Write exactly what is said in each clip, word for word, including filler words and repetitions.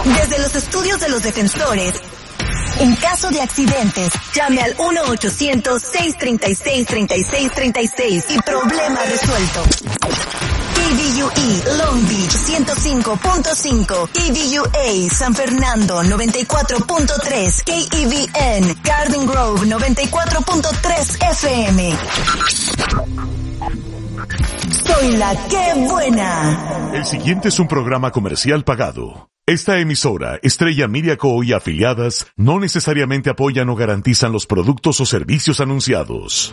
Desde los estudios de los defensores, en caso de accidentes, llame al uno ochocientos, seiscientos treinta y seis, treinta y seis treinta y seis y problema resuelto. K V U E Long Beach ciento cinco punto cinco, K V U A San Fernando noventa y cuatro punto tres, K E V N Garden Grove noventa y cuatro punto tres F M. Soy la que buena. El siguiente es un programa comercial pagado. Esta emisora, Estrella Media Co. y afiliadas, no necesariamente apoyan o garantizan los productos o servicios anunciados.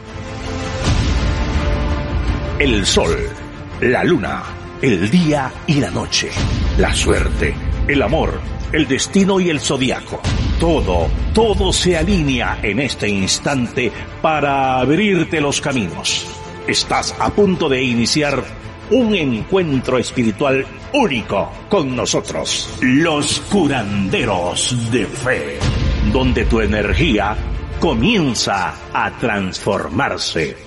El sol, la luna, el día y la noche, la suerte, el amor, el destino y el zodiaco. Todo, todo se alinea en este instante para abrirte los caminos. Estás a punto de iniciar un encuentro espiritual único con nosotros, los curanderos de fe, donde tu energía comienza a transformarse.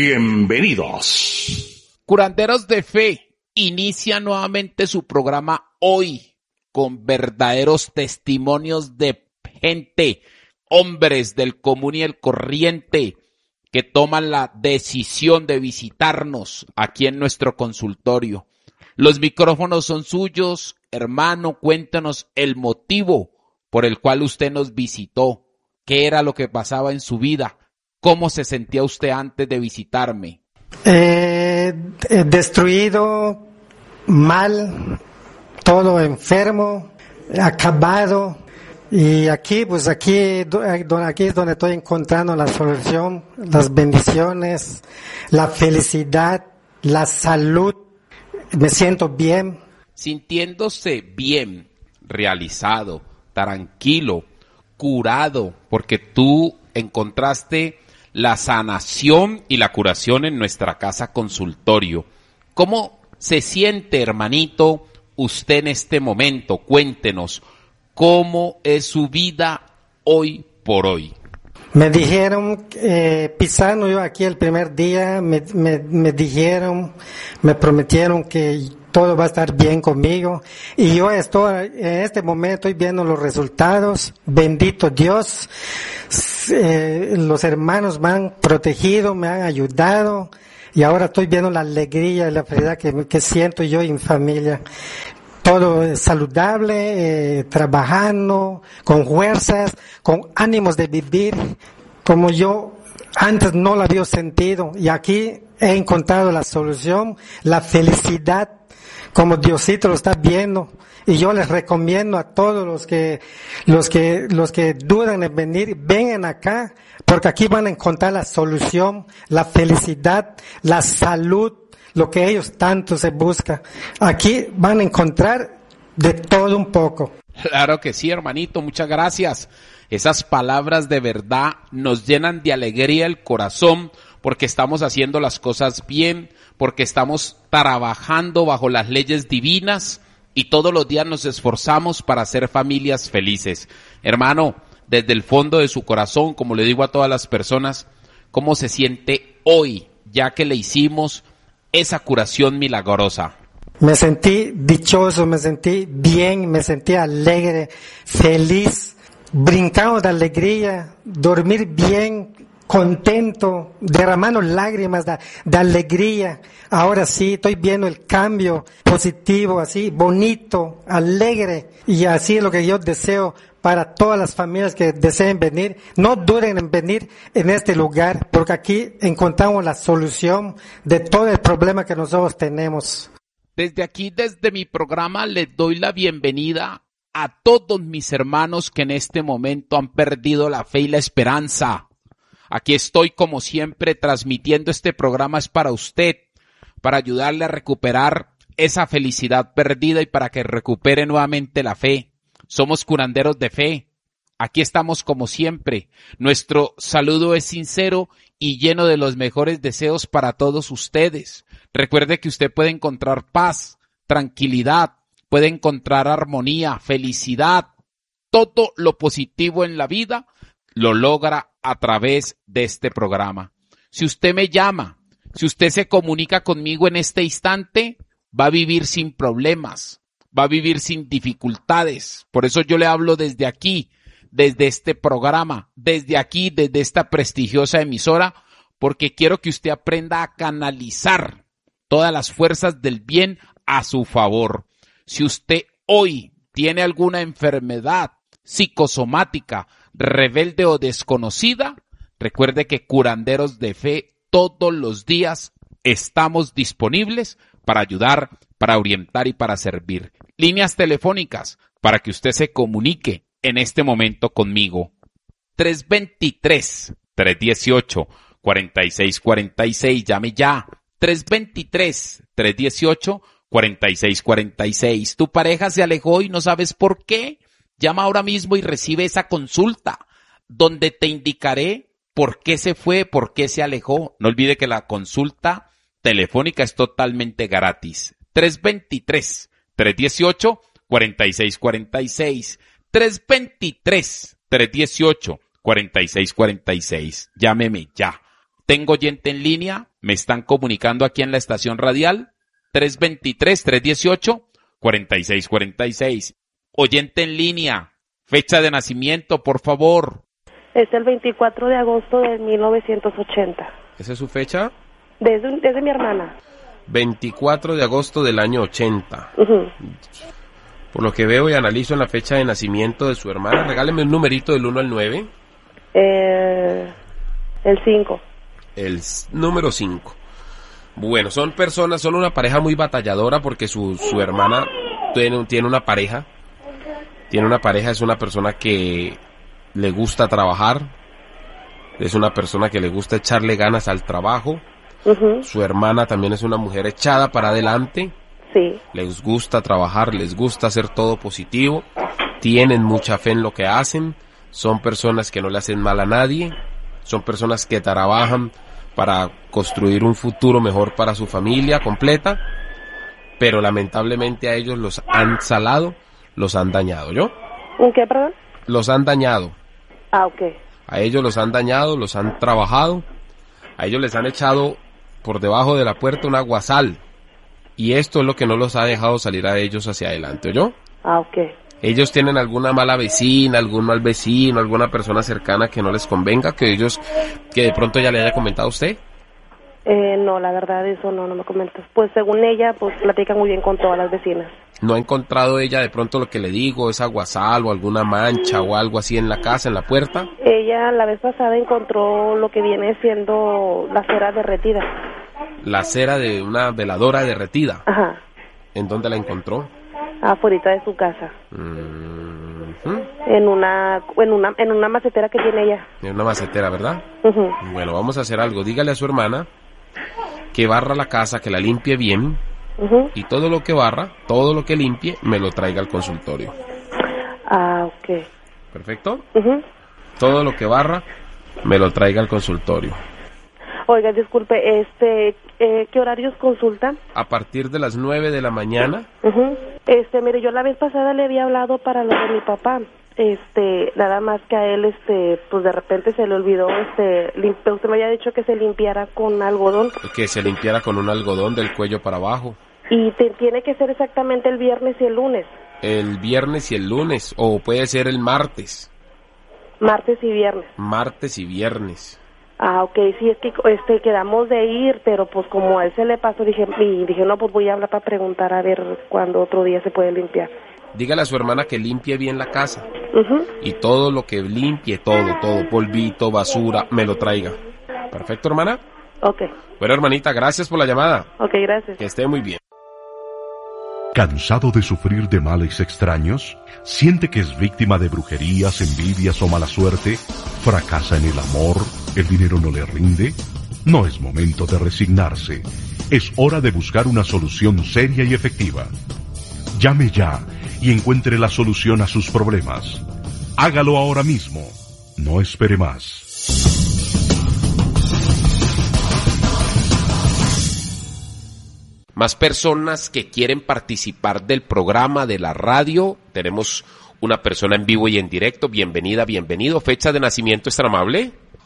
Bienvenidos. Curanderos de fe, inicia nuevamente su programa hoy con verdaderos testimonios de gente, hombres del común y el corriente, que toman la decisión de visitarnos aquí en nuestro consultorio. Los micrófonos son suyos, hermano, cuéntanos el motivo por el cual usted nos visitó, qué era lo que pasaba en su vida, cómo se sentía usted antes de visitarme. Eh, destruido, mal, todo enfermo, acabado. Y aquí, pues aquí, aquí es donde estoy encontrando la solución, las bendiciones, la felicidad, la salud. Me siento bien. Sintiéndose bien, realizado, tranquilo, curado, porque tú encontraste la sanación y la curación en nuestra casa consultorio. ¿Cómo se siente, hermanito, usted en este momento? Cuéntenos. ¿Cómo es su vida hoy por hoy? Me dijeron, eh, pisando yo aquí el primer día, me, me, me dijeron, me prometieron que todo va a estar bien conmigo. Y yo estoy, en este momento estoy viendo los resultados. Bendito Dios. Eh, los hermanos me han protegido, me han ayudado. Y ahora estoy viendo la alegría y la felicidad que, que siento yo en familia. Todo saludable, eh, trabajando, con fuerzas, con ánimos de vivir, como yo antes no lo había sentido. Y aquí he encontrado la solución, la felicidad, como Diosito lo está viendo. Y yo les recomiendo a todos los que, los que, los que dudan en venir, vengan acá, porque aquí van a encontrar la solución, la felicidad, la salud, lo que ellos tanto se buscan. Aquí van a encontrar de todo un poco. Claro que sí, hermanito, muchas gracias. Esas palabras de verdad nos llenan de alegría el corazón, porque estamos haciendo las cosas bien, porque estamos trabajando bajo las leyes divinas y todos los días nos esforzamos para hacer familias felices. Hermano, desde el fondo de su corazón, como le digo a todas las personas, ¿cómo se siente hoy, ya que le hicimos esa curación milagrosa? Me sentí dichoso, me sentí bien, me sentí alegre, feliz, brincando de alegría, dormir bien, contento, derramando lágrimas de, de alegría. Ahora sí, estoy viendo el cambio positivo, así, bonito, alegre, y así es lo que yo deseo para todas las familias que deseen venir. No duden en venir en este lugar, porque aquí encontramos la solución de todo el problema que nosotros tenemos. Desde aquí, desde mi programa, les doy la bienvenida a todos mis hermanos que en este momento han perdido la fe y la esperanza. Aquí estoy, como siempre, transmitiendo este programa es para usted, para ayudarle a recuperar esa felicidad perdida y para que recupere nuevamente la fe. Somos curanderos de fe. Aquí estamos como siempre. Nuestro saludo es sincero y lleno de los mejores deseos para todos ustedes. Recuerde que usted puede encontrar paz, tranquilidad, puede encontrar armonía, felicidad. Todo lo positivo en la vida lo logra a través de este programa. Si usted me llama, si usted se comunica conmigo en este instante, va a vivir sin problemas, va a vivir sin dificultades. Por eso yo le hablo desde aquí, desde este programa, desde aquí, desde esta prestigiosa emisora, porque quiero que usted aprenda a canalizar todas las fuerzas del bien a su favor. Si usted hoy tiene alguna enfermedad psicosomática, rebelde o desconocida, recuerde que Curanderos de Fe todos los días estamos disponibles para ayudar, para orientar y para servir. Líneas telefónicas para que usted se comunique en este momento conmigo. tres dos tres, tres uno ocho, cuatro seis cuatro seis, llame ya. tres dos tres, tres uno ocho, cuatro seis cuatro seis. Tu pareja se alejó y no sabes por qué. Llama ahora mismo y recibe esa consulta, donde te indicaré por qué se fue, por qué se alejó. No olvide que la consulta telefónica es totalmente gratis. tres dos tres, tres uno ocho, cuatro seis cuatro seis. tres dos tres, tres uno ocho, cuatro seis cuatro seis. Llámeme ya. Tengo oyente en línea, me están comunicando aquí en la estación radial. tres dos tres, tres uno ocho, cuatro seis cuatro seis. Oyente en línea, fecha de nacimiento, por favor. Es el veinticuatro de agosto de mil novecientos ochenta. ¿Esa es su fecha? Desde, desde mi hermana. veinticuatro de agosto del año ochenta. Uh-huh. Por lo que veo y analizo en la fecha de nacimiento de su hermana, regáleme un numerito del uno al nueve. Eh, el cinco. El s- número cinco. Bueno, son personas, son una pareja muy batalladora porque su, su hermana tiene, tiene una pareja. Tiene una pareja, es una persona que le gusta trabajar. Es una persona que le gusta echarle ganas al trabajo. Uh-huh. Su hermana también es una mujer echada para adelante. Sí. Les gusta trabajar, les gusta hacer todo positivo. Tienen mucha fe en lo que hacen. Son personas que no le hacen mal a nadie. Son personas que trabajan para construir un futuro mejor para su familia completa. Pero lamentablemente a ellos los han salado, los han dañado, ¿yo? ¿Un qué, perdón? Los han dañado. Ah, ok. A ellos los han dañado, los han trabajado. A ellos les han echado por debajo de la puerta un aguasal. Y esto es lo que no los ha dejado salir a ellos hacia adelante, ¿oyó? Ah, ok. Ellos tienen alguna mala vecina, algún mal vecino, alguna persona cercana que no les convenga, que ellos, que de pronto ya le haya comentado a usted. Eh, no, la verdad, eso no, no me comentas. Pues según ella, pues platica muy bien con todas las vecinas. ¿No ha encontrado ella de pronto lo que le digo, esa aguasal o alguna mancha o algo así en la casa, en la puerta? Ella la vez pasada encontró lo que viene siendo la cera derretida. La cera de una veladora derretida. Ajá. ¿En dónde la encontró? Afuera de su casa. Mm-hmm. En una, en una, en una macetera que tiene ella. En una macetera, ¿verdad? Uh-huh. Bueno, vamos a hacer algo. Dígale a su hermana que barra la casa, que la limpie bien. Uh-huh. Y todo lo que barra, todo lo que limpie, me lo traiga al consultorio. Ah, ok. ¿Perfecto? Uh-huh. Todo lo que barra, me lo traiga al consultorio. Oiga, disculpe, este, eh, ¿qué horarios consultan? A partir de las nueve de la mañana. Uh-huh. Este, mire, yo la vez pasada le había hablado para lo de mi papá. Este, nada más que a él, este, pues de repente se le olvidó, este, limpi- usted me había dicho que se limpiara con algodón. Que se limpiara con un algodón del cuello para abajo. Y te, tiene que ser exactamente el viernes y el lunes. El viernes y el lunes, o puede ser el martes. Martes y viernes. Martes y viernes. Ah, ok, sí, es que este, quedamos de ir, pero pues como a él se le pasó, dije, y dije, no, pues voy a hablar para preguntar a ver cuándo otro día se puede limpiar. Dígale a su hermana que limpie bien la casa. Uh-huh. Y todo lo que limpie, todo, todo, polvito, basura, me lo traiga. ¿Perfecto, hermana? Ok. Bueno, hermanita, gracias por la llamada. Ok, gracias. Que esté muy bien. ¿Cansado de sufrir de males extraños? ¿Siente que es víctima de brujerías, envidias o mala suerte? ¿Fracasa en el amor? ¿El dinero no le rinde? No es momento de resignarse. Es hora de buscar una solución seria y efectiva. Llame ya y encuentre la solución a sus problemas. Hágalo ahora mismo. No espere más. Más personas que quieren participar del programa de la radio. Tenemos una persona en vivo y en directo. Bienvenida, bienvenido. Fecha de nacimiento extra amable.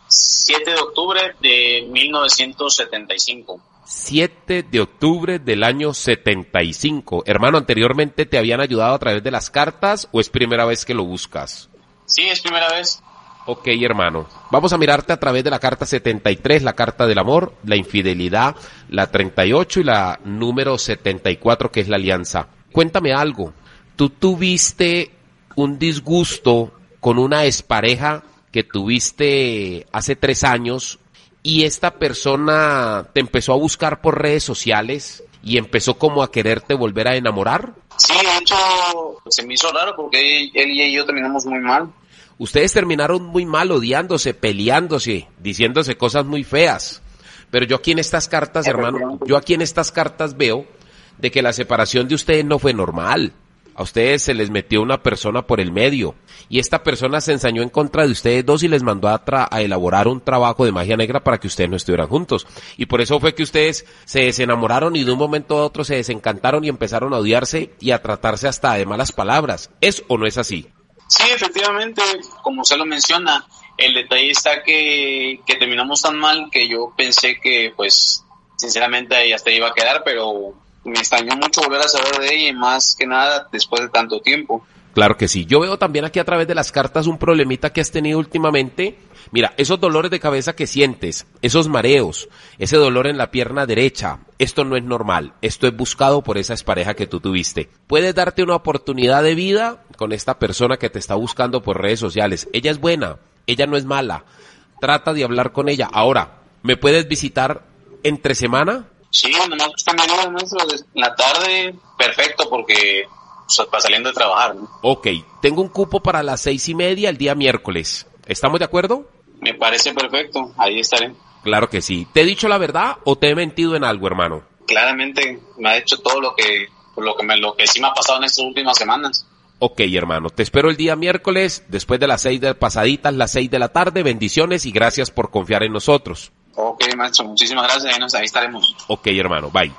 siete de octubre de mil novecientos setenta y cinco. siete de octubre del año setenta y cinco. Hermano, ¿anteriormente te habían ayudado a través de las cartas o es primera vez que lo buscas? Sí, es primera vez. Ok, hermano. Vamos a mirarte a través de la carta setenta y tres, la carta del amor, la infidelidad, la treinta y ocho y la número setenta y cuatro, que es la alianza. Cuéntame algo. ¿Tú tuviste un disgusto con una expareja que tuviste hace tres años y esta persona te empezó a buscar por redes sociales y empezó como a quererte volver a enamorar? Sí, de hecho, se me hizo raro porque él y yo terminamos muy mal. Ustedes terminaron muy mal, odiándose, peleándose, diciéndose cosas muy feas. Pero yo aquí en estas cartas, hermano, yo aquí en estas cartas veo de que la separación de ustedes no fue normal. A ustedes se les metió una persona por el medio. Y esta persona se ensañó en contra de ustedes dos y les mandó a, tra- a elaborar un trabajo de magia negra para que ustedes no estuvieran juntos. Y por eso fue que ustedes se desenamoraron y de un momento a otro se desencantaron y empezaron a odiarse y a tratarse hasta de malas palabras. ¿Es o no es así? Sí, efectivamente, como usted lo menciona, el detalle está que, que terminamos tan mal que yo pensé que, pues, sinceramente ahí hasta iba a quedar, pero me extrañó mucho volver a saber de ella y más que nada después de tanto tiempo. Claro que sí. Yo veo también aquí a través de las cartas un problemita que has tenido últimamente. Mira, esos dolores de cabeza que sientes, esos mareos, ese dolor en la pierna derecha, esto no es normal. Esto es buscado por esa expareja que tú tuviste. Puedes darte una oportunidad de vida con esta persona que te está buscando por redes sociales. Ella es buena, ella no es mala. Trata de hablar con ella. Ahora, ¿me puedes visitar entre semana? Sí, nomás usted me diga, maestro, en la tarde, perfecto, porque pues, para saliendo de trabajar, ¿no? Ok, tengo un cupo para las seis y media el día miércoles. ¿Estamos de acuerdo? Me parece perfecto, ahí estaré. Claro que sí. ¿Te he dicho la verdad o te he mentido en algo, hermano? Claramente me ha hecho todo lo que, lo que, me, lo que sí me ha pasado en estas últimas semanas. Ok, hermano, te espero el día miércoles, después de las seis de pasaditas, las seis de la tarde. Bendiciones y gracias por confiar en nosotros. Ok, maestro, muchísimas gracias, ahí, nos, ahí estaremos. Ok, hermano, bye.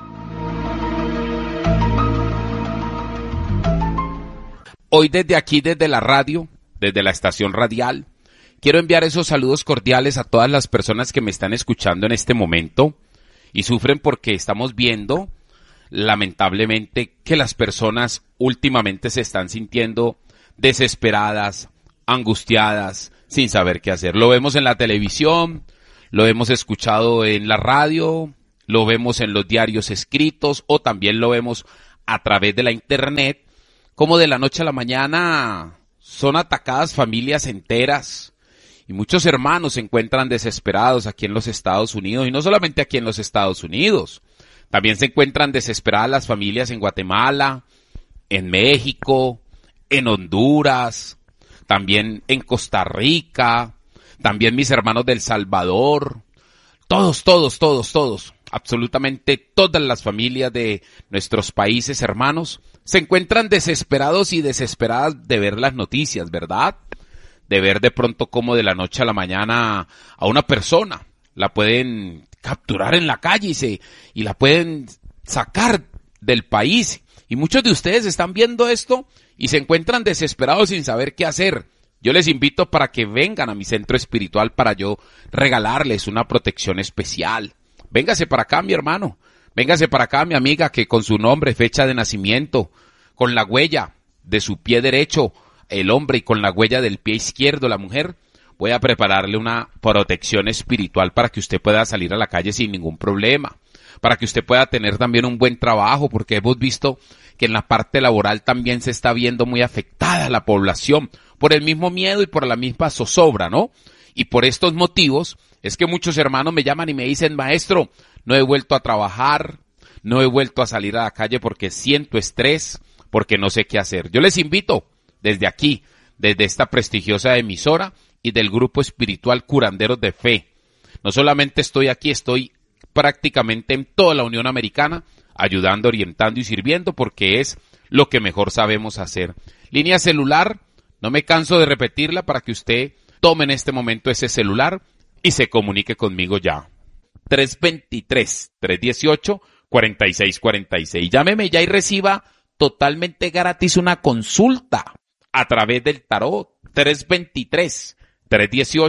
Hoy desde aquí, desde la radio, desde la estación radial, quiero enviar esos saludos cordiales a todas las personas que me están escuchando en este momento y sufren porque estamos viendo, lamentablemente, que las personas últimamente se están sintiendo desesperadas, angustiadas, sin saber qué hacer. Lo vemos en la televisión, lo hemos escuchado en la radio, lo vemos en los diarios escritos o también lo vemos a través de la internet, como de la noche a la mañana son atacadas familias enteras y muchos hermanos se encuentran desesperados aquí en los Estados Unidos y no solamente aquí en los Estados Unidos, también se encuentran desesperadas las familias en Guatemala, en México, en Honduras, también en Costa Rica, también mis hermanos del Salvador, todos, todos, todos, todos, absolutamente todas las familias de nuestros países hermanos se encuentran desesperados y desesperadas de ver las noticias, ¿verdad? De ver de pronto cómo de la noche a la mañana a una persona la pueden capturar en la calle y, se, y la pueden sacar del país. Y muchos de ustedes están viendo esto y se encuentran desesperados sin saber qué hacer. Yo les invito para que vengan a mi centro espiritual para yo regalarles una protección especial. Véngase para acá, mi hermano. Véngase para acá, mi amiga, que con su nombre, fecha de nacimiento, con la huella de su pie derecho, el hombre, y con la huella del pie izquierdo, la mujer, voy a prepararle una protección espiritual para que usted pueda salir a la calle sin ningún problema, para que usted pueda tener también un buen trabajo, porque hemos visto que en la parte laboral también se está viendo muy afectada la población por el mismo miedo y por la misma zozobra, ¿no? Y por estos motivos es que muchos hermanos me llaman y me dicen, maestro, no he vuelto a trabajar, no he vuelto a salir a la calle porque siento estrés, porque no sé qué hacer. Yo les invito desde aquí, desde esta prestigiosa emisora y del grupo espiritual Curanderos de Fe. No solamente estoy aquí, estoy prácticamente en toda la Unión Americana, ayudando, orientando y sirviendo porque es lo que mejor sabemos hacer. Línea celular, no me canso de repetirla para que usted tome en este momento ese celular y se comunique conmigo ya. tres dos tres, tres uno ocho, cuatro seis cuatro seis. Llámeme ya y reciba totalmente gratis una consulta a través del tarot. tres dos tres, tres uno ocho,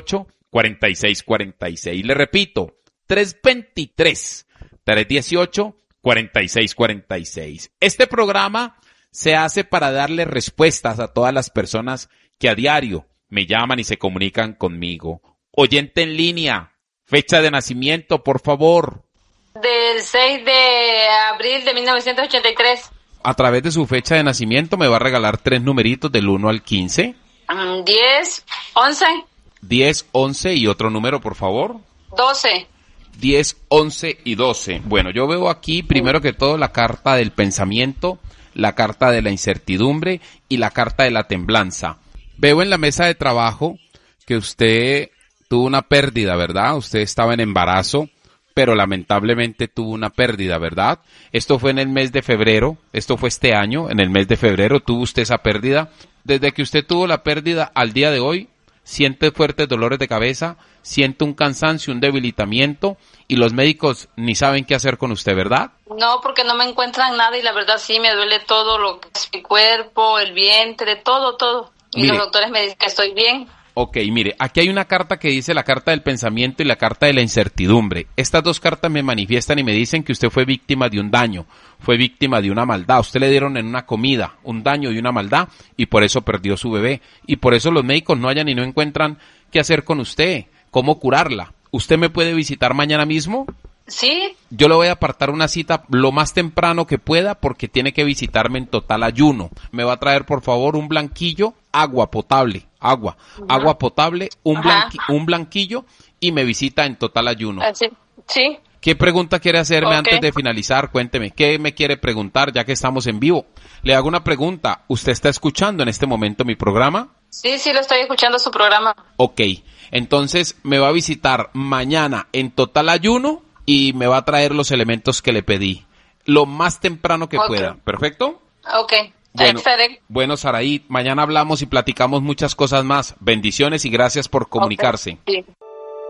cuarenta y seis cuarenta y seis. Le repito, tres dos tres, tres uno ocho, cuarenta y seis cuarenta y seis. Este programa se hace para darle respuestas a todas las personas que a diario me llaman y se comunican conmigo. Oyente en línea, fecha de nacimiento, por favor. Del seis de abril de mil novecientos ochenta y tres. A través de su fecha de nacimiento me va a regalar tres numeritos del uno al quince. Um, diez, once. diez, once y otro número, por favor. doce. diez, once y doce. Bueno, yo veo aquí, primero que todo, la carta del pensamiento, la carta de la incertidumbre y la carta de la temblanza. Veo en la mesa de trabajo que usted tuvo una pérdida, ¿verdad? Usted estaba en embarazo, pero lamentablemente tuvo una pérdida, ¿verdad? Esto fue en el mes de febrero, esto fue este año, en el mes de febrero tuvo usted esa pérdida. Desde que usted tuvo la pérdida al día de hoy, siente fuertes dolores de cabeza, siente un cansancio, un debilitamiento, y los médicos ni saben qué hacer con usted, ¿verdad? No, porque no me encuentran nada y la verdad sí me duele todo lo que es mi cuerpo, el vientre, todo, todo. Y Mire, los doctores me dicen que estoy bien. Ok, mire, aquí hay una carta que dice la carta del pensamiento y la carta de la incertidumbre. Estas dos cartas me manifiestan y me dicen que usted fue víctima de un daño, fue víctima de una maldad. Usted le dieron en una comida un daño y una maldad y por eso perdió su bebé. Y por eso los médicos no hallan y no encuentran qué hacer con usted, cómo curarla. ¿Usted me puede visitar mañana mismo? ¿Sí? Yo le voy a apartar una cita lo más temprano que pueda porque tiene que visitarme en total ayuno. Me va a traer, por favor, un blanquillo, agua potable, agua, uh-huh. agua potable, un, blanqui- un blanquillo y me visita en total ayuno. ¿Sí? ¿Sí? ¿Qué pregunta quiere hacerme okay. antes de finalizar? Cuénteme, ¿qué me quiere preguntar ya que estamos en vivo? Le hago una pregunta. ¿Usted está escuchando en este momento mi programa? Sí, sí, lo estoy escuchando su programa. Ok, entonces me va a visitar mañana en total ayuno y me va a traer los elementos que le pedí, lo más temprano que okay. pueda. ¿Perfecto? Ok. Bueno, bueno, Saraí, mañana hablamos y platicamos muchas cosas más. Bendiciones y gracias por comunicarse. Okay. Sí.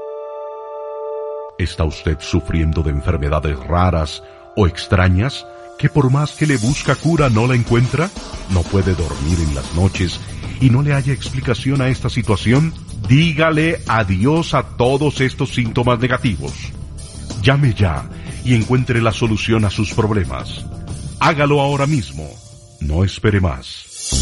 ¿Está usted sufriendo de enfermedades raras o extrañas que por más que le busca cura no la encuentra? ¿No puede dormir en las noches y no le haya explicación a esta situación? Dígale adiós a todos estos síntomas negativos. Llame ya y encuentre la solución a sus problemas. Hágalo ahora mismo. No espere más.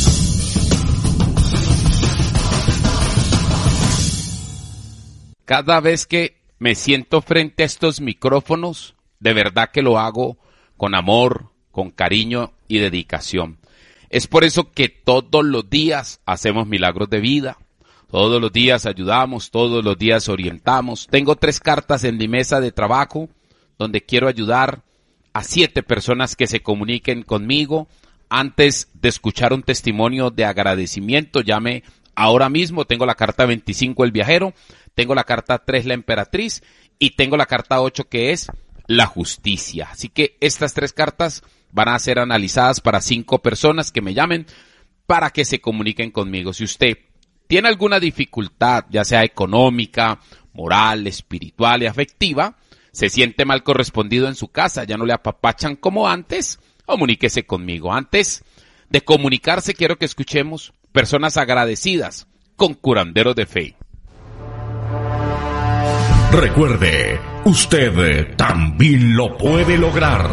Cada vez que me siento frente a estos micrófonos, de verdad que lo hago con amor, con cariño y dedicación. Es por eso que todos los días hacemos milagros de vida. Todos los días ayudamos, todos los días orientamos. Tengo tres cartas en mi mesa de trabajo donde quiero ayudar a siete personas que se comuniquen conmigo. Antes de escuchar un testimonio de agradecimiento, llame ahora mismo. Tengo la carta veinticinco, el viajero, tengo la carta tres, la emperatriz, y tengo la carta ocho, que es la justicia. Así que estas tres cartas van a ser analizadas para cinco personas que me llamen para que se comuniquen conmigo. Si usted tiene alguna dificultad, ya sea económica, moral, espiritual y afectiva, se siente mal correspondido en su casa, ya no le apapachan como antes, comuníquese conmigo. Antes de comunicarse, quiero que escuchemos personas agradecidas con curanderos de fe. Recuerde, usted también lo puede lograr.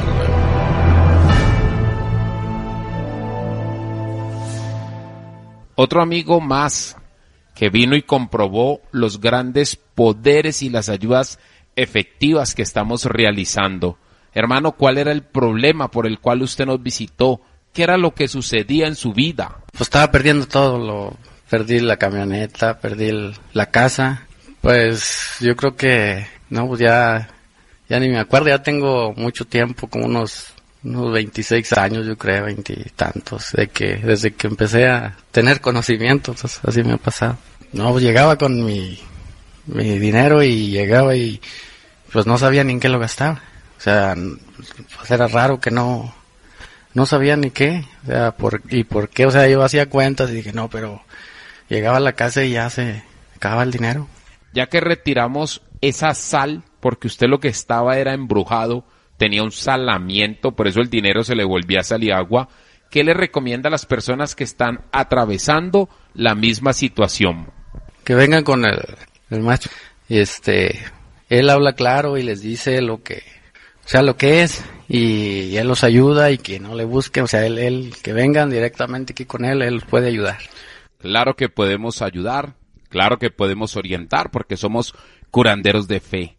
Otro amigo más que vino y comprobó los grandes poderes y las ayudas efectivas que estamos realizando. Hermano, ¿cuál era el problema por el cual usted nos visitó? ¿Qué era lo que sucedía en su vida? Pues estaba perdiendo todo, lo perdí la camioneta, perdí el, la casa. Pues yo creo que, no, pues ya, ya ni me acuerdo, ya tengo mucho tiempo, como unos, unos veintiséis años, yo creo, veintitantos, de que, desde que empecé a tener conocimientos, pues, así me ha pasado. No, pues llegaba con mi, mi dinero y llegaba y pues no sabía ni en qué lo gastaba. O sea, pues era raro que no, no sabía ni qué, o sea, por, y por qué, o sea, yo hacía cuentas y dije, no, pero llegaba a la casa y ya se acababa el dinero. Ya que retiramos esa sal, porque usted lo que estaba era embrujado, tenía un salamiento, por eso el dinero se le volvía a salir agua, ¿qué le recomienda a las personas que están atravesando la misma situación? Que vengan con el, el maestro. Y este, él habla claro y les dice lo que, o sea, lo que es, y, y él los ayuda, y que no le busquen, o sea, él, él, que vengan directamente aquí con él, él los puede ayudar. Claro que podemos ayudar, claro que podemos orientar, porque somos curanderos de fe.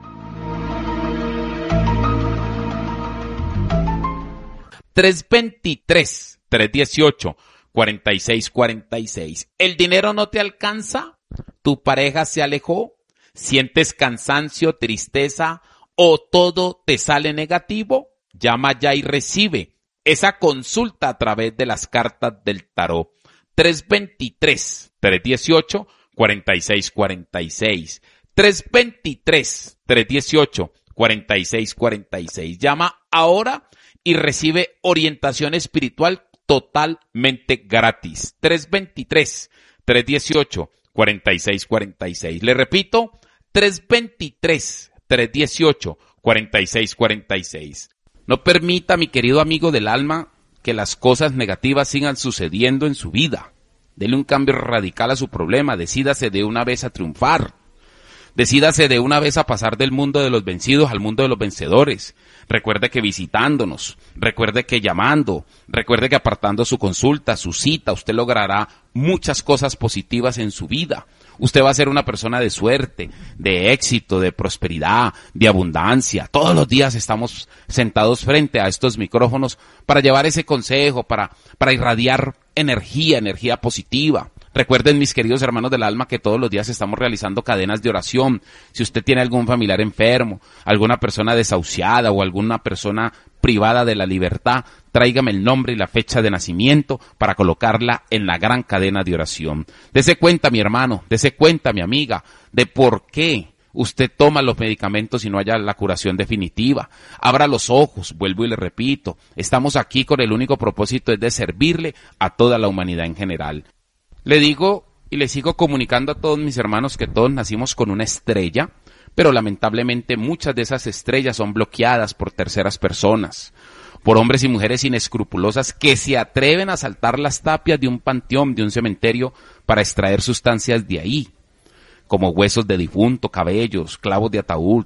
tres veintitrés, tres dieciocho, cuarenta y seis cuarenta y seis. ¿El dinero no te alcanza? ¿Tu pareja se alejó? ¿Sientes cansancio, tristeza o todo te sale negativo? Llama ya y recibe esa consulta a través de las cartas del tarot. tres veintitrés, tres dieciocho, cuarenta y seis cuarenta y seis. tres veintitrés, tres dieciocho, cuarenta y seis cuarenta y seis. Llama ahora y recibe orientación espiritual totalmente gratis. tres veintitrés, tres dieciocho, cuarenta y seis cuarenta y seis. Le repito, tres veintitrés, tres dieciocho, cuarenta y seis cuarenta y seis. No permita, mi querido amigo del alma, que las cosas negativas sigan sucediendo en su vida. Dele un cambio radical a su problema. Decídase de una vez a triunfar. Decídase de una vez a pasar del mundo de los vencidos al mundo de los vencedores. Recuerde que visitándonos, recuerde que llamando, recuerde que apartando su consulta, su cita, usted logrará muchas cosas positivas en su vida. Usted va a ser una persona de suerte, de éxito, de prosperidad, de abundancia. Todos los días estamos sentados frente a estos micrófonos para llevar ese consejo, para, para irradiar energía, energía positiva. Recuerden, mis queridos hermanos del alma, que todos los días estamos realizando cadenas de oración. Si usted tiene algún familiar enfermo, alguna persona desahuciada o alguna persona privada de la libertad, tráigame el nombre y la fecha de nacimiento para colocarla en la gran cadena de oración. Dese cuenta, mi hermano, dese cuenta, mi amiga, de por qué usted toma los medicamentos y no haya la curación definitiva. Abra los ojos, vuelvo y le repito, estamos aquí con el único propósito es de servirle a toda la humanidad en general. Le digo y le sigo comunicando a todos mis hermanos que todos nacimos con una estrella, pero lamentablemente muchas de esas estrellas son bloqueadas por terceras personas, por hombres y mujeres inescrupulosas que se atreven a saltar las tapias de un panteón, de un cementerio, para extraer sustancias de ahí, como huesos de difunto, cabellos, clavos de ataúd,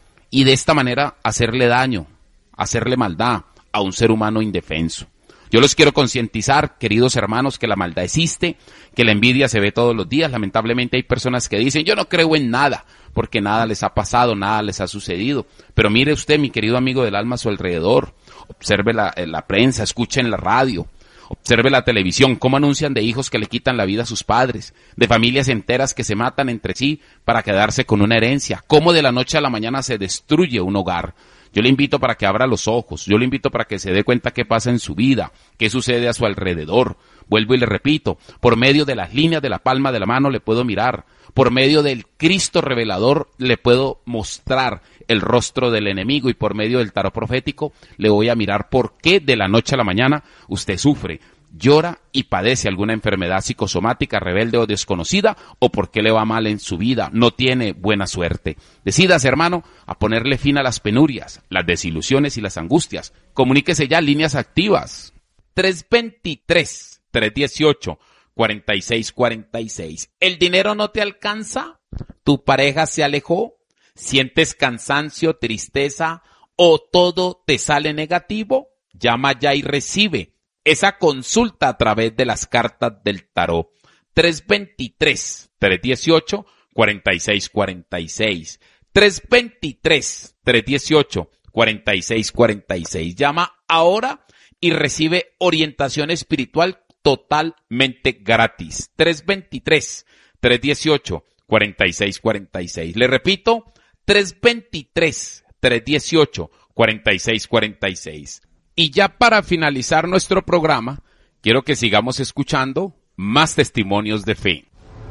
y de esta manera hacerle daño, hacerle maldad a un ser humano indefenso. Yo los quiero concientizar, queridos hermanos, que la maldad existe, que la envidia se ve todos los días. Lamentablemente hay personas que dicen, yo no creo en nada, porque nada les ha pasado, nada les ha sucedido. Pero mire usted, mi querido amigo del alma, a su alrededor. Observe la, la prensa, escuche en la radio, observe la televisión, cómo anuncian de hijos que le quitan la vida a sus padres, de familias enteras que se matan entre sí para quedarse con una herencia, cómo de la noche a la mañana se destruye un hogar. Yo le invito para que abra los ojos, yo le invito para que se dé cuenta qué pasa en su vida, qué sucede a su alrededor. Vuelvo y le repito, por medio de las líneas de la palma de la mano le puedo mirar, por medio del Cristo revelador le puedo mostrar el rostro del enemigo y por medio del tarot profético le voy a mirar por qué de la noche a la mañana usted sufre, llora y padece alguna enfermedad psicosomática rebelde o desconocida, o por qué le va mal en su vida, no tiene buena suerte. Decídase, hermano, a ponerle fin a las penurias, las desilusiones y las angustias. Comuníquese ya, líneas activas. tres veintitrés, tres dieciocho, cuarenta y seis cuarenta y seis. ¿El dinero no te alcanza? ¿Tu pareja se alejó? ¿Sientes cansancio, tristeza o todo te sale negativo? Llama ya y recibe esa consulta a través de las cartas del tarot. tres veintitrés, tres dieciocho, cuarenta y seis cuarenta y seis. tres veintitrés, tres dieciocho, cuarenta y seis cuarenta y seis. Llama ahora y recibe orientación espiritual totalmente gratis. tres veintitrés, tres dieciocho, cuarenta y seis cuarenta y seis. Le repito, tres veintitrés, tres dieciocho, cuarenta y seis cuarenta y seis. Y ya para finalizar nuestro programa, quiero que sigamos escuchando más testimonios de fe.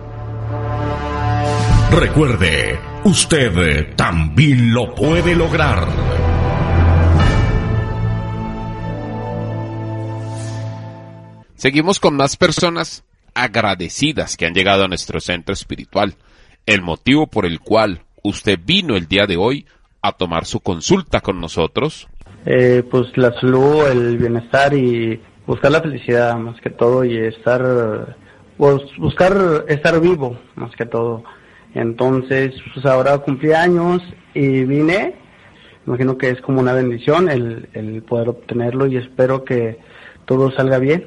Recuerde, usted también lo puede lograr. Seguimos con más personas agradecidas que han llegado a nuestro centro espiritual. El motivo por el cual usted vino el día de hoy a tomar su consulta con nosotros. Eh, pues la salud, el bienestar y buscar la felicidad más que todo y estar, pues buscar estar vivo más que todo. Entonces, pues ahora cumplí años y vine. Imagino que es como una bendición el, el poder obtenerlo y espero que todo salga bien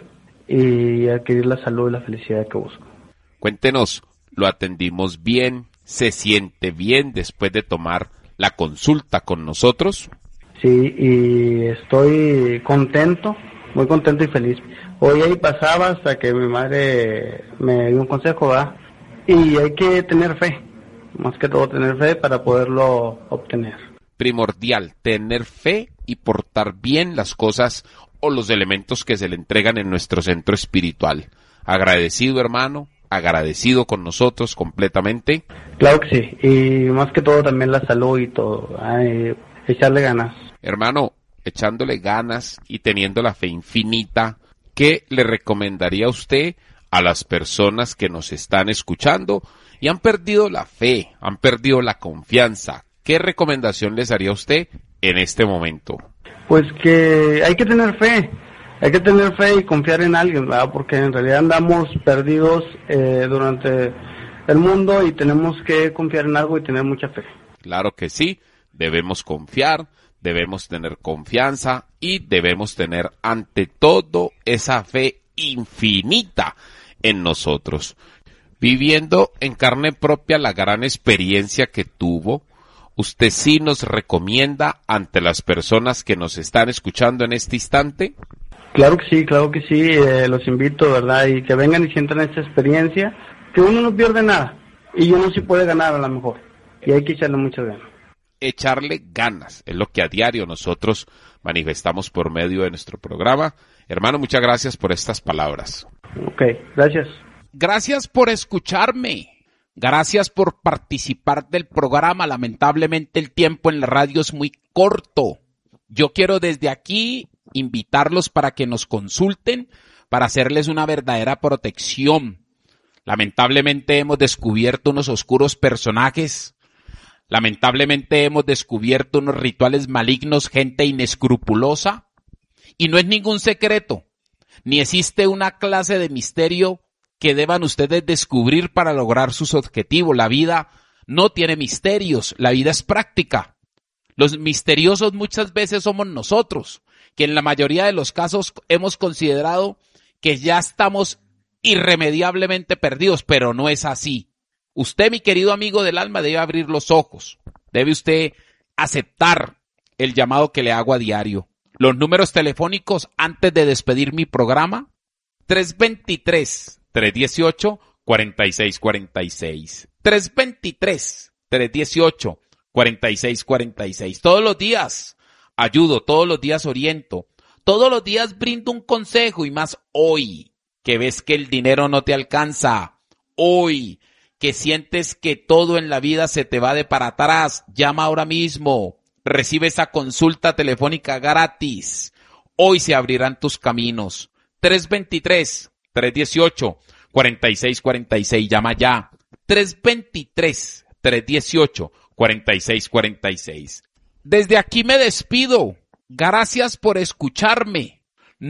y adquirir la salud y la felicidad que busco. Cuéntenos, ¿lo atendimos bien? ¿Se siente bien después de tomar la consulta con nosotros? Sí, y estoy contento, muy contento y feliz. Hoy ahí pasaba hasta que mi madre me dio un consejo, ¿verdad? Y hay que tener fe, más que todo tener fe para poderlo obtener. Primordial, tener fe y portar bien las cosas o los elementos que se le entregan en nuestro centro espiritual. Agradecido, hermano, agradecido con nosotros completamente. Claro que sí, y más que todo también la salud y todo, ay, echarle ganas. Hermano, echándole ganas y teniendo la fe infinita, ¿qué le recomendaría a usted a las personas que nos están escuchando y han perdido la fe, han perdido la confianza? ¿Qué recomendación les haría a usted en este momento? Pues que hay que tener fe, hay que tener fe y confiar en alguien, ¿verdad? Porque en realidad andamos perdidos eh, durante el mundo y tenemos que confiar en algo y tener mucha fe. Claro que sí, debemos confiar, debemos tener confianza y debemos tener ante todo esa fe infinita en nosotros. Viviendo en carne propia la gran experiencia que tuvo, ¿usted sí nos recomienda ante las personas que nos están escuchando en este instante? Claro que sí, claro que sí, eh, los invito, ¿verdad? Y que vengan y sientan esta experiencia, que uno no pierde nada, y uno sí puede ganar a lo mejor, y hay que echarle muchas ganas. Echarle ganas, es lo que a diario nosotros manifestamos por medio de nuestro programa. Hermano, muchas gracias por estas palabras. Ok, gracias. Gracias por escucharme. Gracias por participar del programa. Lamentablemente el tiempo en la radio es muy corto. Yo quiero desde aquí invitarlos para que nos consulten, para hacerles una verdadera protección. Lamentablemente hemos descubierto unos oscuros personajes. Lamentablemente hemos descubierto unos rituales malignos, gente inescrupulosa. Y no es ningún secreto, ni existe una clase de misterio que deban ustedes descubrir para lograr sus objetivos. La vida no tiene misterios, la vida es práctica. Los misteriosos muchas veces somos nosotros, que en la mayoría de los casos hemos considerado que ya estamos irremediablemente perdidos, pero no es así. Usted, mi querido amigo del alma, debe abrir los ojos, debe usted aceptar el llamado que le hago a diario. Los números telefónicos antes de despedir mi programa, tres dos tres, tres uno ocho, cuatro seis cuatro seis. tres dos tres, tres uno ocho, cuatro seis cuatro seis. Todos los días ayudo, todos los días oriento, todos los días brindo un consejo y más hoy, que ves que el dinero no te alcanza, hoy, que sientes que todo en la vida se te va de para atrás, llama ahora mismo. Recibe esa consulta telefónica gratis. Hoy se abrirán tus caminos. tres dos tres, tres uno ocho, cuatro seis cuatro seis. Llama ya. tres dos tres, tres uno ocho, cuatro seis cuatro seis. Desde aquí me despido. Gracias por escucharme.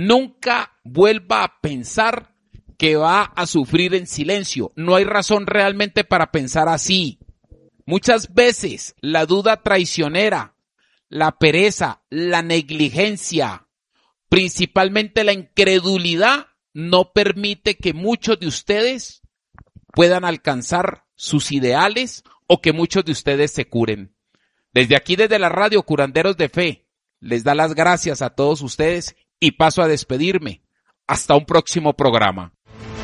Nunca vuelva a pensar que va a sufrir en silencio. No hay razón realmente para pensar así. Muchas veces la duda traicionera, la pereza, la negligencia, principalmente la incredulidad, no permite que muchos de ustedes puedan alcanzar sus ideales o que muchos de ustedes se curen. Desde aquí, desde la radio Curanderos de Fe, les da las gracias a todos ustedes y paso a despedirme. Hasta un próximo programa.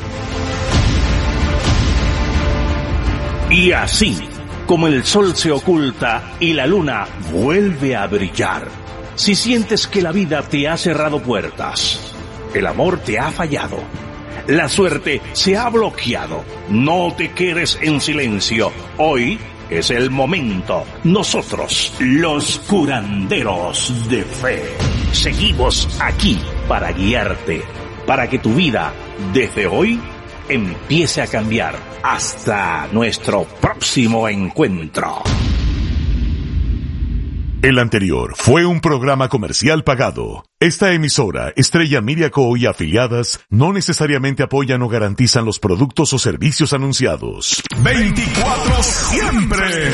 Y así, como el sol se oculta y la luna vuelve a brillar, si sientes que la vida te ha cerrado puertas, el amor te ha fallado, la suerte se ha bloqueado, no te quedes en silencio. Hoy es el momento. Nosotros, los curanderos de fe, seguimos aquí para guiarte, para que tu vida, desde hoy, empiece a cambiar. Hasta nuestro próximo encuentro. El anterior fue un programa comercial pagado. Esta emisora, Estrella Media Co. y afiliadas, no necesariamente apoyan o garantizan los productos o servicios anunciados. veinticuatro siempre,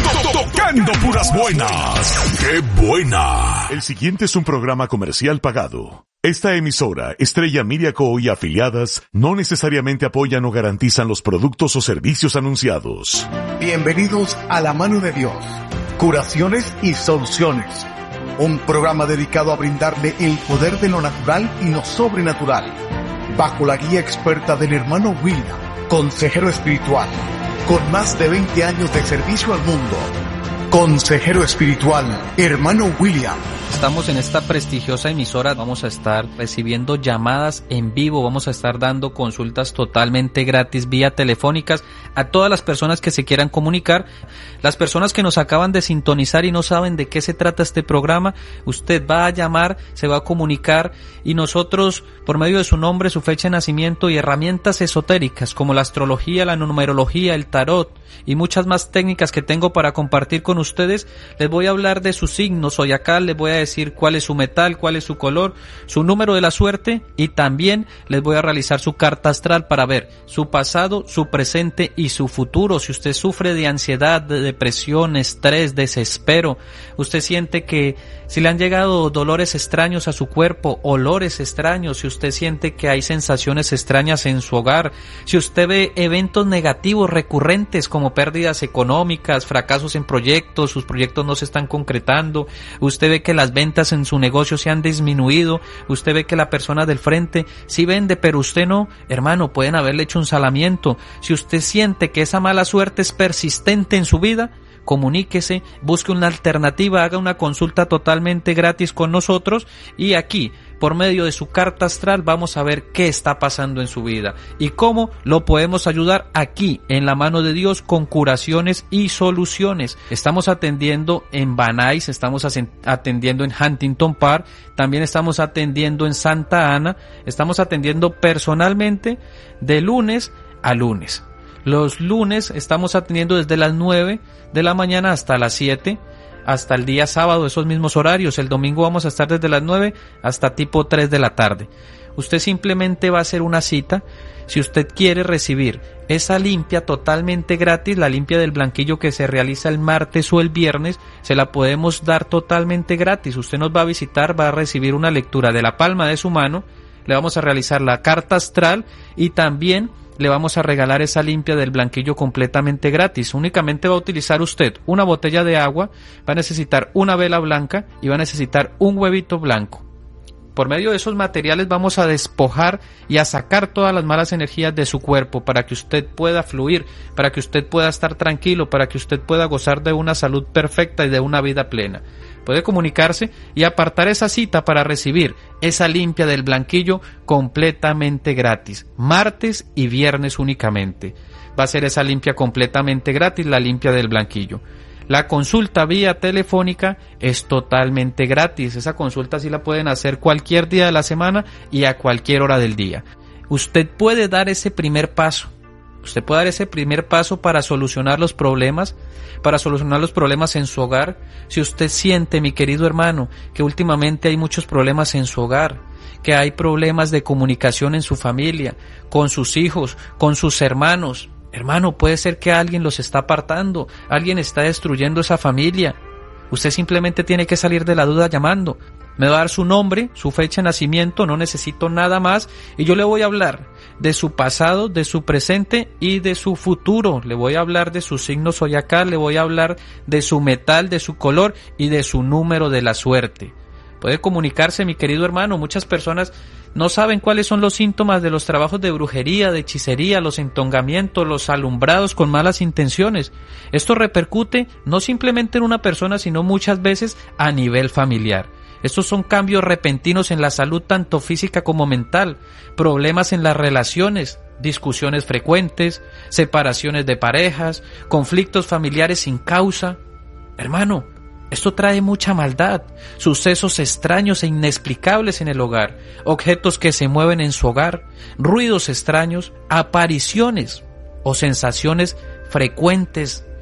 tocando puras buenas. ¡Qué buena! El siguiente es un programa comercial pagado. Esta emisora, Estrella Media Co. y afiliadas, no necesariamente apoyan o garantizan los productos o servicios anunciados. Bienvenidos a La Mano de Dios, curaciones y soluciones. Un programa dedicado a brindarle el poder de lo natural y lo sobrenatural, bajo la guía experta del hermano William, consejero espiritual, con más de veinte años de servicio al mundo. Consejero espiritual, hermano William. Estamos en esta prestigiosa emisora, vamos a estar recibiendo llamadas en vivo, vamos a estar dando consultas totalmente gratis vía telefónicas a todas las personas que se quieran comunicar. Las personas que nos acaban de sintonizar y no saben de qué se trata este programa, usted va a llamar, se va a comunicar y nosotros, por medio de su nombre, su fecha de nacimiento y herramientas esotéricas como la astrología, la numerología, el tarot y muchas más técnicas que tengo para compartir con ustedes, les voy a hablar de su signo zodiacal, les voy a decir cuál es su metal, cuál es su color, su número de la suerte y también les voy a realizar su carta astral para ver su pasado, su presente y su futuro. Si usted sufre de ansiedad, de depresión, estrés, desespero, usted siente que si le han llegado dolores extraños a su cuerpo, olores extraños, si usted siente que hay sensaciones extrañas en su hogar, si usted ve eventos negativos recurrentes como pérdidas económicas, fracasos en proyectos, sus proyectos no se están concretando, usted ve que las ventas en su negocio se han disminuido, usted ve que la persona del frente sí vende pero usted no, hermano, pueden haberle hecho un salamiento. Si usted siente que esa mala suerte es persistente en su vida, comuníquese, busque una alternativa, haga una consulta totalmente gratis con nosotros y aquí, por medio de su carta astral, vamos a ver qué está pasando en su vida y cómo lo podemos ayudar aquí, en La Mano de Dios, con curaciones y soluciones. Estamos atendiendo en Van Nuys, estamos atendiendo en Huntington Park, también estamos atendiendo en Santa Ana, estamos atendiendo personalmente de lunes a lunes. Los lunes estamos atendiendo desde las nueve de la mañana hasta las siete, hasta el día sábado, esos mismos horarios. El domingo vamos a estar desde las nueve hasta tipo tres de la tarde. Usted simplemente va a hacer una cita. Si usted quiere recibir esa limpia totalmente gratis, la limpia del blanquillo que se realiza el martes o el viernes, se la podemos dar totalmente gratis. Usted nos va a visitar, va a recibir una lectura de la palma de su mano, le vamos a realizar la carta astral y también le vamos a regalar esa limpia del blanquillo completamente gratis. Únicamente va a utilizar usted una botella de agua, va a necesitar una vela blanca y va a necesitar un huevito blanco. Por medio de esos materiales vamos a despojar y a sacar todas las malas energías de su cuerpo para que usted pueda fluir, para que usted pueda estar tranquilo, para que usted pueda gozar de una salud perfecta y de una vida plena. Puede comunicarse y apartar esa cita para recibir esa limpia del blanquillo completamente gratis, martes y viernes únicamente. Va a ser esa limpia completamente gratis, la limpia del blanquillo. La consulta vía telefónica es totalmente gratis. Esa consulta sí la pueden hacer cualquier día de la semana y a cualquier hora del día. Usted puede dar ese primer paso. Usted puede dar ese primer paso para solucionar los problemas, para solucionar los problemas en su hogar. Si usted siente, mi querido hermano, que últimamente hay muchos problemas en su hogar, que hay problemas de comunicación en su familia, con sus hijos, con sus hermanos, hermano, puede ser que alguien los está apartando, alguien está destruyendo esa familia. Usted simplemente tiene que salir de la duda llamando. Me va a dar su nombre, su fecha de nacimiento, no necesito nada más y yo le voy a hablar de su pasado, de su presente y de su futuro. Le voy a hablar de su signo zodiacal, le voy a hablar de su metal, de su color y de su número de la suerte. Puede comunicarse, mi querido hermano. Muchas personas no saben cuáles son los síntomas de los trabajos de brujería, de hechicería, los entongamientos, los alumbrados con malas intenciones. Esto repercute no simplemente en una persona, sino muchas veces a nivel familiar. Estos son cambios repentinos en la salud tanto física como mental, problemas en las relaciones, discusiones frecuentes, separaciones de parejas, conflictos familiares sin causa. Hermano, esto trae mucha maldad, sucesos extraños e inexplicables en el hogar, objetos que se mueven en su hogar, ruidos extraños, apariciones o sensaciones frecuentes,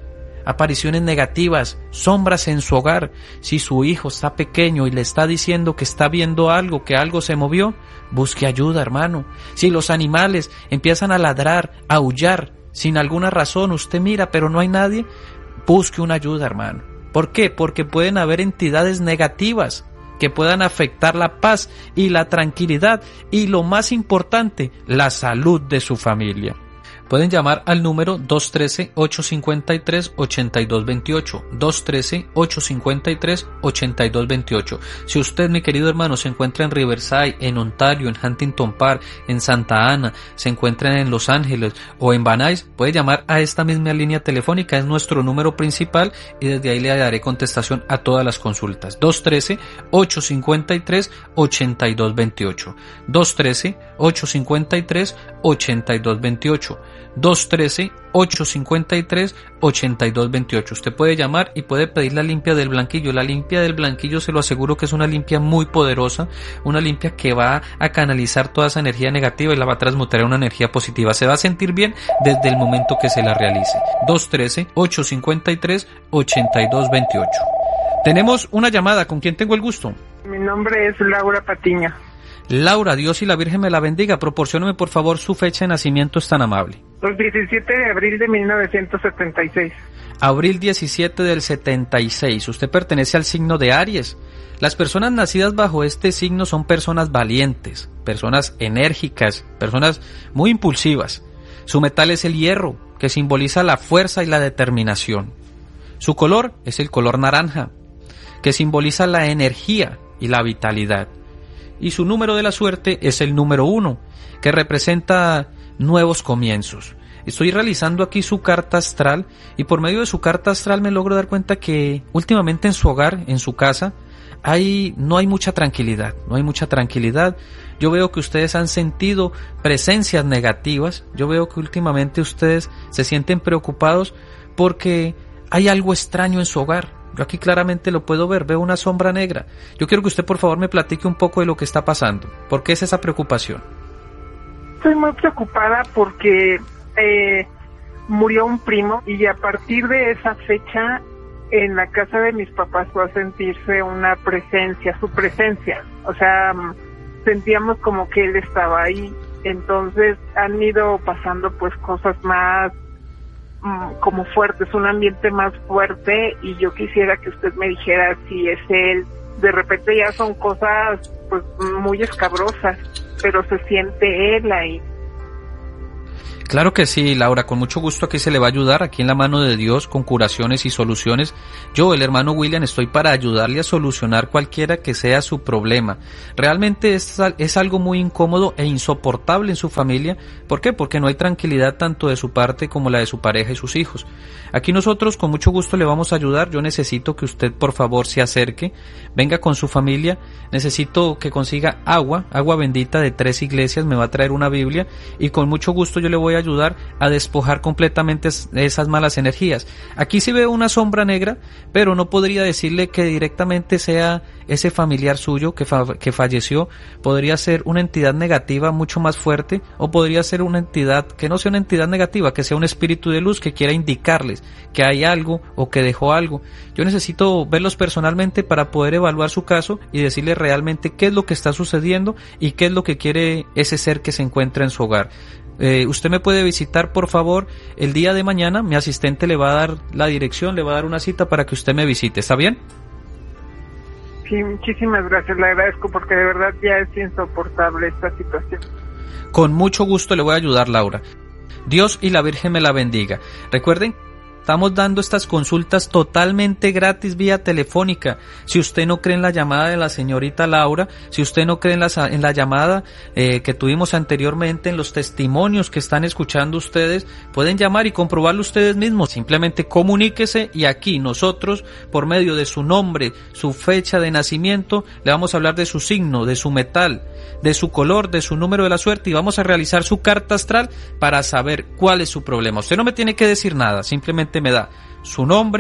apariciones negativas, sombras en su hogar. Si su hijo está pequeño y le está diciendo que está viendo algo, que algo se movió, busque ayuda, hermano. Si los animales empiezan a ladrar, a aullar, sin alguna razón, usted mira pero no hay nadie, busque una ayuda, hermano. ¿Por qué? Porque pueden haber entidades negativas que puedan afectar la paz y la tranquilidad y, lo más importante, la salud de su familia. Pueden llamar al número dos uno tres, ocho cinco tres, ocho dos dos ocho, dos uno tres, ocho cinco tres, ocho dos dos ocho. Si usted, mi querido hermano, se encuentra en Riverside, en Ontario, en Huntington Park, en Santa Ana, se encuentra en Los Ángeles o en Van Nuys, puede llamar a esta misma línea telefónica, es nuestro número principal y desde ahí le daré contestación a todas las consultas. dos uno tres, ocho cinco tres, ocho dos dos ocho, dos uno tres, ocho cinco tres, ocho dos dos ocho, dos uno tres, ocho cinco tres, ocho dos dos ocho. Usted puede llamar y puede pedir la limpia del blanquillo. La limpia del blanquillo, se lo aseguro que es una limpia muy poderosa, una limpia que va a canalizar toda esa energía negativa y la va a transmutar en una energía positiva. Se va a sentir bien desde el momento que se la realice. dos uno tres, ocho cinco tres, ocho dos dos ocho. Tenemos una llamada. ¿Con quién tengo el gusto? Mi nombre es Laura Patiño. Laura, Dios y la Virgen me la bendiga. Proporcióneme por favor su fecha de nacimiento, es tan amable. Los diecisiete de abril de mil novecientos setenta y seis. Abril diecisiete del setenta y seis. Usted pertenece al signo de Aries. Las personas nacidas bajo este signo son personas valientes, personas enérgicas, personas muy impulsivas. Su metal es el hierro, que simboliza la fuerza y la determinación. Su color es el color naranja, que simboliza la energía y la vitalidad. Y su número de la suerte es el número uno, que representa nuevos comienzos. Estoy realizando aquí su carta astral y por medio de su carta astral me logro dar cuenta que últimamente en su hogar, en su casa, hay, no hay mucha tranquilidad, no hay mucha tranquilidad. Yo veo que ustedes han sentido presencias negativas, yo veo que últimamente ustedes se sienten preocupados porque hay algo extraño en su hogar. Yo aquí claramente lo puedo ver, veo una sombra negra. Yo quiero que usted por favor me platique un poco de lo que está pasando. ¿Por qué es esa preocupación? Estoy muy preocupada porque eh, murió un primo y a partir de esa fecha en la casa de mis papás fue a sentirse una presencia, su presencia. O sea, sentíamos como que él estaba ahí. Entonces han ido pasando pues cosas más como fuertes, un ambiente más fuerte y yo quisiera que usted me dijera si es él. De repente ya son cosas pues muy escabrosas, pero se siente él ahí. Claro que sí, Laura, con mucho gusto aquí se le va a ayudar, aquí en la mano de Dios, con curaciones y soluciones. Yo, el hermano William, estoy para ayudarle a solucionar cualquiera que sea su problema. Realmente es, es algo muy incómodo e insoportable en su familia. ¿Por qué? Porque no hay tranquilidad tanto de su parte como la de su pareja y sus hijos. Aquí nosotros con mucho gusto le vamos a ayudar. Yo necesito que usted por favor se acerque, venga con su familia. Necesito que consiga agua, agua bendita de tres iglesias, me va a traer una Biblia y con mucho gusto yo le voy a ayudar a despojar completamente esas malas energías. Aquí sí veo una sombra negra, pero no podría decirle que directamente sea ese familiar suyo que, fa que falleció. Podría ser una entidad negativa mucho más fuerte, o podría ser una entidad que no sea una entidad negativa, que sea un espíritu de luz que quiera indicarles que hay algo o que dejó algo. Yo necesito verlos personalmente para poder evaluar su caso y decirle realmente qué es lo que está sucediendo y qué es lo que quiere ese ser que se encuentra en su hogar. Eh, usted me puede visitar por favor el día de mañana, mi asistente le va a dar la dirección, le va a dar una cita para que usted me visite, ¿está bien? Sí, muchísimas gracias, le agradezco porque de verdad ya es insoportable esta situación. Con mucho gusto le voy a ayudar, Laura. Dios y la Virgen me la bendiga. Recuerden, estamos dando estas consultas totalmente gratis vía telefónica. Si usted no cree en la llamada de la señorita Laura, si usted no cree en la, en la llamada eh, que tuvimos anteriormente, en los testimonios que están escuchando ustedes, pueden llamar y comprobarlo ustedes mismos. Simplemente comuníquese y aquí nosotros, por medio de su nombre, su fecha de nacimiento, le vamos a hablar de su signo, de su metal, de su color, de su número de la suerte y vamos a realizar su carta astral para saber cuál es su problema. Usted no me tiene que decir nada, simplemente me da su nombre,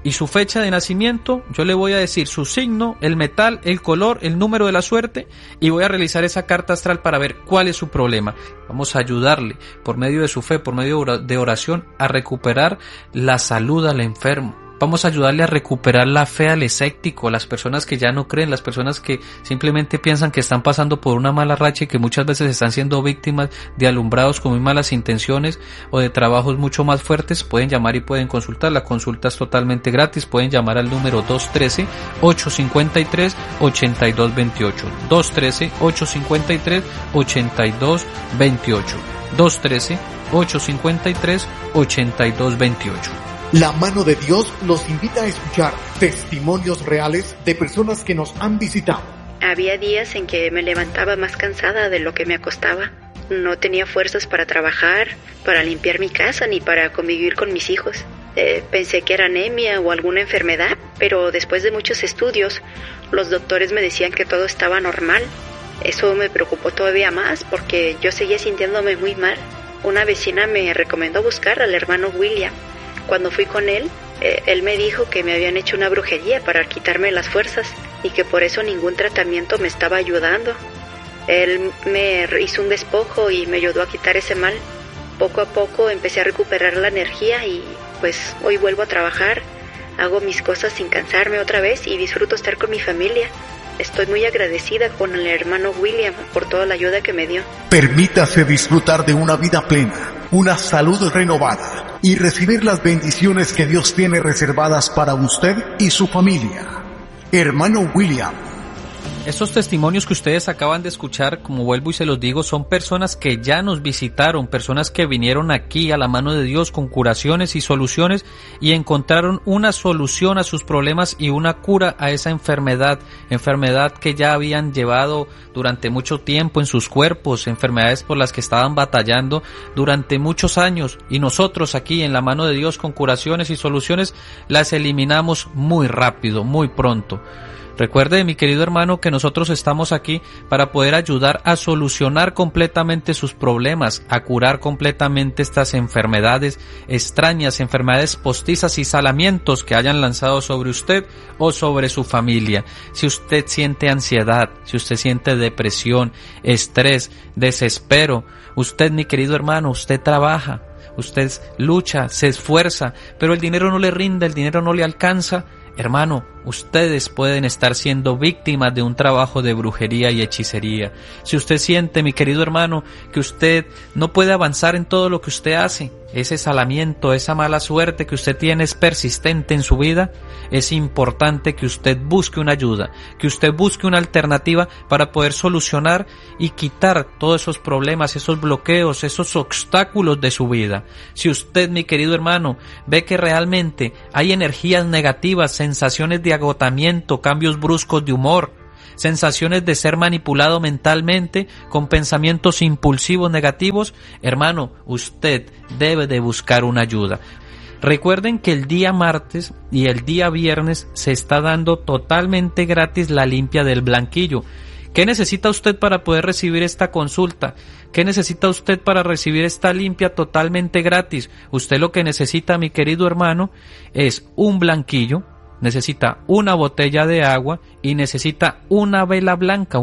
y su fecha de nacimiento, yo le voy a decir su signo, el metal, el color, el número de la suerte y voy a realizar esa carta astral para ver cuál es su problema. Vamos a ayudarle por medio de su fe, por medio de oración a recuperar la salud al enfermo. Vamos a ayudarle a recuperar la fe al escéptico, a las personas que ya no creen, las personas que simplemente piensan que están pasando por una mala racha y que muchas veces están siendo víctimas de alumbrados con muy malas intenciones o de trabajos mucho más fuertes. Pueden llamar y pueden consultar. La consulta es totalmente gratis. Pueden llamar al número dos uno tres, ocho cinco tres, ocho dos dos ocho. dos uno tres, ocho cinco tres, ocho dos dos ocho. dos uno tres, ocho cinco tres, ocho dos dos ocho. La mano de Dios los invita a escuchar testimonios reales de personas que nos han visitado. Había días en que me levantaba más cansada de lo que me acostaba. No tenía fuerzas para trabajar, para limpiar mi casa, ni para convivir con mis hijos. Eh, pensé que era anemia o alguna enfermedad, pero después de muchos estudios, los doctores me decían que todo estaba normal. Eso me preocupó todavía más porque yo seguía sintiéndome muy mal. Una vecina me recomendó buscar al hermano William. Cuando fui con él, eh, él me dijo que me habían hecho una brujería para quitarme las fuerzas y que por eso ningún tratamiento me estaba ayudando. Él me hizo un despojo y me ayudó a quitar ese mal. Poco a poco empecé a recuperar la energía y pues hoy vuelvo a trabajar, hago mis cosas sin cansarme otra vez y disfruto estar con mi familia. Estoy muy agradecida con el hermano William por toda la ayuda que me dio. Permítase disfrutar de una vida plena, una salud renovada y recibir las bendiciones que Dios tiene reservadas para usted y su familia. Hermano William. Estos testimonios que ustedes acaban de escuchar, como vuelvo y se los digo, son personas que ya nos visitaron, personas que vinieron aquí a la mano de Dios con curaciones y soluciones y encontraron una solución a sus problemas y una cura a esa enfermedad, enfermedad que ya habían llevado durante mucho tiempo en sus cuerpos, enfermedades por las que estaban batallando durante muchos años y nosotros aquí en la mano de Dios con curaciones y soluciones las eliminamos muy rápido, muy pronto. Recuerde, mi querido hermano, que nosotros estamos aquí para poder ayudar a solucionar completamente sus problemas, a curar completamente estas enfermedades extrañas, enfermedades postizas y salamientos que hayan lanzado sobre usted o sobre su familia. Si usted siente ansiedad, si usted siente depresión, estrés, desespero, usted, mi querido hermano, usted trabaja, usted lucha, se esfuerza, pero el dinero no le rinde, el dinero no le alcanza. Hermano, ustedes pueden estar siendo víctimas de un trabajo de brujería y hechicería. Si usted siente, mi querido hermano, que usted no puede avanzar en todo lo que usted hace, ese salamiento, esa mala suerte que usted tiene es persistente en su vida, es importante que usted busque una ayuda, que usted busque una alternativa para poder solucionar y quitar todos esos problemas, esos bloqueos, esos obstáculos de su vida. Si usted, mi querido hermano, ve que realmente hay energías negativas, sensaciones de agotamiento, cambios bruscos de humor, sensaciones de ser manipulado mentalmente con pensamientos impulsivos negativos, hermano, usted debe de buscar una ayuda. Recuerden que el día martes y el día viernes se está dando totalmente gratis la limpia del blanquillo. ¿Qué necesita usted para poder recibir esta consulta? ¿Qué necesita usted para recibir esta limpia totalmente gratis? Usted lo que necesita, mi querido hermano, es un blanquillo, necesita una botella de agua y necesita una vela blanca.